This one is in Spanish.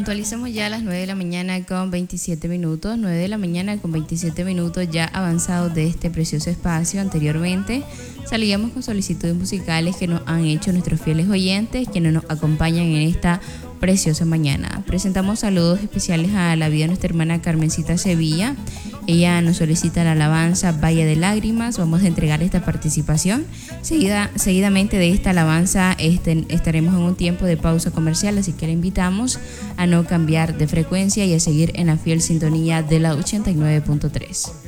Puntualizamos ya a las 9 de la mañana con 27 minutos, 9 de la mañana con 27 minutos ya avanzados de este precioso espacio. Anteriormente salíamos con solicitudes musicales que nos han hecho nuestros fieles oyentes, quienes nos acompañan en esta preciosa mañana. Presentamos saludos especiales a la vida de nuestra hermana Carmencita Sevilla. Ella nos solicita la alabanza Valle de Lágrimas. Vamos a entregar esta participación. Seguidamente de esta alabanza estaremos en un tiempo de pausa comercial, así que le invitamos a no cambiar de frecuencia y a seguir en la fiel sintonía de la 89.3.